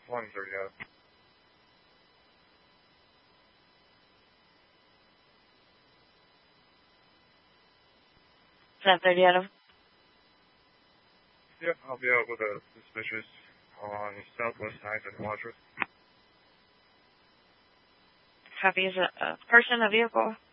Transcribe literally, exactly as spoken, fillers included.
one thirty out. ten thirty out of? Yep, I'll be out with a suspicious on Southwest Heights and Wadsworth. Copy. Is it a person, a vehicle?